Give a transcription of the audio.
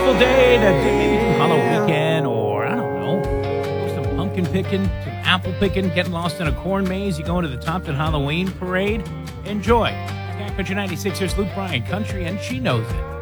beautiful day to maybe do Halloween weekend, or I don't know, do some pumpkin picking, some apple picking, getting lost in a corn maze. You going to the Tompton Halloween parade? Enjoy. Cat Country 96, here's Luke Bryan, country, and she knows it.